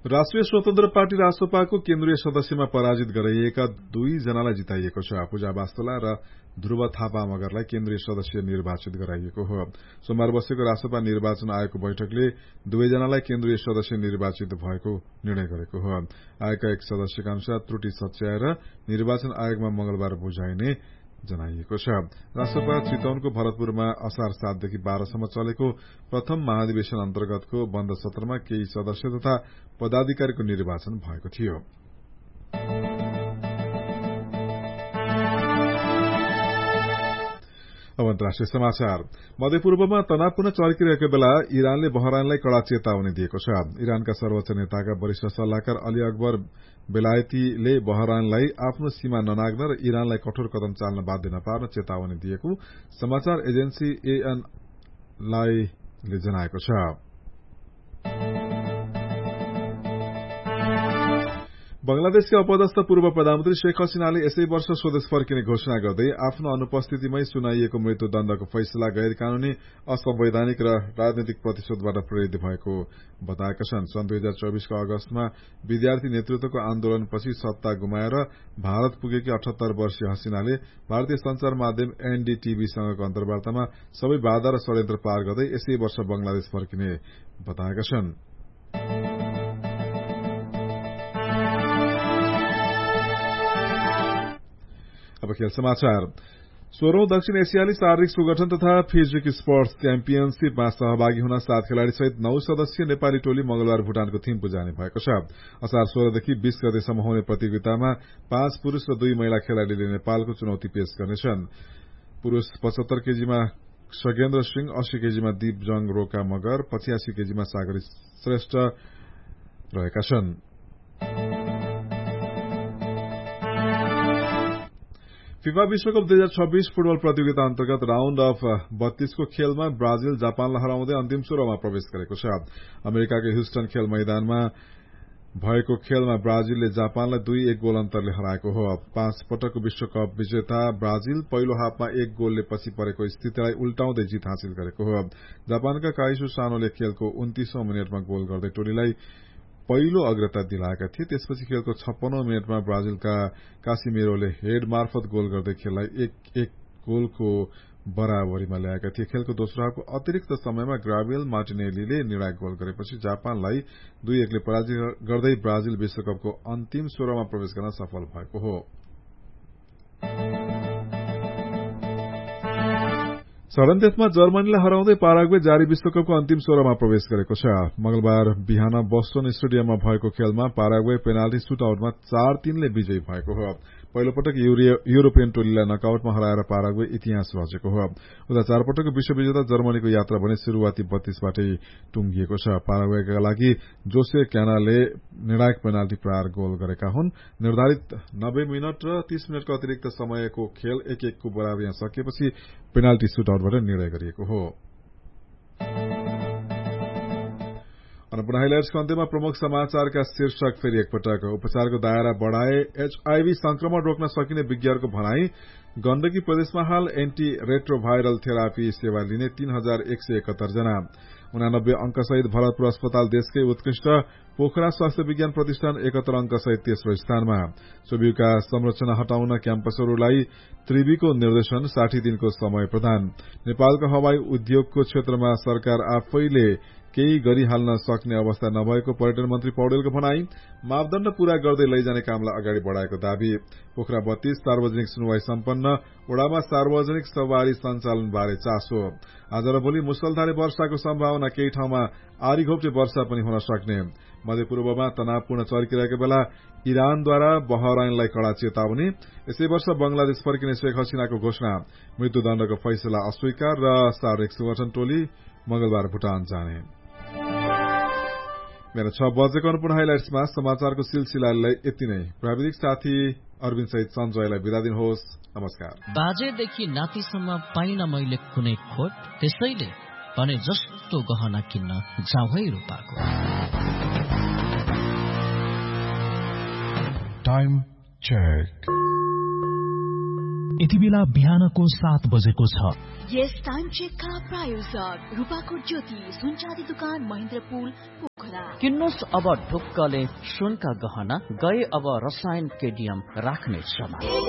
राष्ट्रिय स्वतन्त्र पार्टी रासपाको केन्द्रीय सदस्यमा पराजित गराइएका 2 जनालाई जिताइएको छ। पूजा वास्तोला र ध्रुव थापा मगरलाई केन्द्रीय सदस्य निर्वाचित गराइएको हो। सोमबार बसेको रासपा निर्वाचन आयोगको बैठकले 2 जनालाई केन्द्रीय सदस्य निर्वाचित भएको निर्णय गरेको हो। आयोगका एक सदस्यका अनुसार त्रुटि सच्याएर निर्वाचन आयोगमा मंगलबार बुझाइने जनाइएको छ। रासपा चितवनको भरतपुरमा असार 7 देखि 12 सम्म चलेको प्रथम महाधिवेशन अन्तर्गतको बन्द सत्रमा केही सदस्य तथा पदाधिकारीको निर्वाचन भएको थियो। अब अन्तर्राष्ट्रिय समाचार। मध्यपूर्वमा तनावपूर्ण चर्किरहेको बेला इरानले बहराइनलाई कड़ा चेतावनी दिएको छ। इरानका सर्वोच्च नेताका वरिष्ठ सल्लाहकार अली अकबर बेलायतीले बहराइनलाई आफ्नो सीमा ननाग्न र इरानलाई कठोर कदम चाल्न बाध्य नपार्न चेतावनी दिएको समाचार एजेन्सी एएनआईले जनाएको छ। बंगलादेशका अपदस्थ पूर्व प्रधानमन्त्री शेख हसीनाले यसै वर्ष स्वदेश फर्किने घोषणा गर्दै आफ्नो अनुपस्थितिमै सुनाइएको मृत्युदण्डको फैसला गैर कानूनी, असंवैधानिक र राजनैतिक प्रतिशोधबाट प्रेरित भएको बताएका छन्। सन् 2024 को अगस्तमा विद्यार्थी नेतृत्वको आन्दोलनपछि सत्ता गुमाएर भारत पुगेकी 78 वर्षीय हसीनाले भारतीय संचार माध्यम एनडीटीभीसँगको अन्तर्वार्तामा सबै बाधा र षड्यन्त्र पार गर्दै यसै वर्ष बंगलादेश फर्किने बताएका छन्। अब खेल समाचार। 16औं दक्षिण एशियाली शारीरिक सुगठन तथा फिजिक स्पोर्ट्स च्याम्पियनशीपमा सहभागी हुन 7 खेलाड़ी सहित 9 सदस्यीय नेपाली टोली मंगलबार भूटानको थिम्पू जाने भएको छ। असार 16 देखि 20 गतेसम्म हुने प्रतियोगितामा 5 पुरूष र 2 महिला खेलाड़ीले नेपालको चुनौती पेश गर्नेछन्। पुरूष 75 केजीमा सगेन्द्र सिंह, 80 केजीमा दीपजङ रोका मगर, 85 केजीमा सागरी श्रेष्ठ रहेका छन्। फिफा विश्वकप 2026 फुटबल प्रतियोगिता अन्तर्गत राउण्ड अफ 32 को खेलमा ब्राजिल जापानलाई हराउँदै अन्तिम 16मा प्रवेश गरेको छ। अमेरिकाको ह्युस्टन खेल मैदानमा भएको खेलमा ब्राजिलले जापानलाई 2-1 गोल अन्तरले हराएको हो। 5 पटकको विश्वकप विजेता ब्राजिल पहिलो हाफमा 1 गोलले पछि परेको स्थितिलाई उल्टाउँदै जित हासिल गरेको हो। जापानका काइसु सानोले खेलको 29औं मिनटमा गोल गर्दै टोलीलाई पहिलो अग्रता दिलाएका थिए। त्यसपछि खेलको 56औं मिनटमा ब्राजिलका कासिमेरोले हेड मार्फत गोल गर्दै खेललाई 1-1 गोलको बराबरीमा ल्याएका थिए। खेलको दोस्रो हाफको अतिरिक्त समयमा ग्राबियल मार्टिनेलीले निर्णायक गोल गरेपछि जापानलाई 2-1 ले पराजित गर्दै ब्राजिल विश्वकपको अन्तिम 16मा प्रवेश गर्न सफल भएको हो। सडनडेथमा जर्मनीलाई हराउँदै पाराग्वे जारी विश्वकपको अन्तिम 16मा प्रवेश गरेको छ। मंगलबार बिहान बोस्टन स्टेडियममा भएको खेलमा पाराग्वे पेनाल्टी सुटआउटमा 4-3 ले विजयी भएको हो। पहिलो पटक युरोपियन टोलीलाई नकआउटमा हराएर पाराग्वे इतिहास रचेको हो। उता 4 पटकको विश्व विजेता जर्मनीको यात्रा भने शुरूआती 32 बाटै टुंगिएको छ। पाराग्वेका लागि जोसे क्यानाले निर्णायक पेनाल्टी प्रहार गोल गरेका हुन्। निर्धारित 90 मिनट र 30 मिनटको अतिरिक्त समयको खेल 1-1 को बराबरीमा सकिएपछि पेनाल्टी सुटआउटबाट निर्णय गरिएको हो। अन्नपूर्ण हाइलाइट्सको अन्त्यमा प्रमुख समाचारका शीर्षक फेरि एकपटक। उपचारको दायरा बढ़ाए एचआईभी संक्रमण रोक्न सकिने विज्ञहरूको भनाई। गण्डकी प्रदेशमा हाल एन्टी रेट्रोभाइरल थेरापी सेवा लिने 3171 जना। 89 अंकसहित भरतपुर अस्पताल देशकै उत्कृष्ट। पोखरा स्वास्थ्य विज्ञान प्रतिष्ठान 71 अंकसहित तेस्रो स्थानमा। सोभियुका संरचना हटाउन क्याम्पसहरूलाई त्रिवीको निर्देशन, 60 दिनको समय प्रदान। नेपालको हवाई उद्योगको क्षेत्रमा सरकार आफैले केही गरिहाल्न सक्ने अवस्था नभएको पर्यटन मन्त्री पौडेलको भनाई। मापदण्ड पूरा गर्दै लैजाने कामलाई अगाडि बढ़ाएको दावी। पोखरा 32 सार्वजनिक सुनवाई सम्पन्न। ओडामा सार्वजनिक सवारी सञ्चालन बारे चासो। आज र भोलि मुसलधारे वर्षाको सम्भावना, केही ठाउँमा आरीघोप्टे वर्षा पनि हुन सक्ने। मध्यपूर्वमा तनावपूर्ण चर्किरहेको बेला इरानद्वारा बहराइनलाई कड़ा चेतावनी। यसै वर्ष बंगलादेश फर्किने शेख हसीनाको घोषणा। मृत्युदण्डको फैसला अस्वीकार र शारीरिक संगठन टोली मंगलबार भूटान जाने। मेरा 6 बजेको अन्नपूर्ण हाइलाइट्समा समाचारको सिलसिलालाई यति नै। प्राविधिक साथी अरविन्द सहित सञ्जयलाई बिदा दिनुहोस्। नमस्कार। बाजेदेखि नातिसम्म पाइन मैले कुनै खोट, त्यसैले भने जस्तो गहना किन्न जाउँ है रूपाको। Time check. यति बेला बिहानको 7 बजेको छ। यस टाइम चेकका प्रायोजक रूपाकोट ज्योति सुनचाँदी दुकान महेन्द्रपुल पोखरा। किन्नुस् अब ढुक्कले सुनका गहना, गए अब रसायन केडियम राख्ने क्षमा।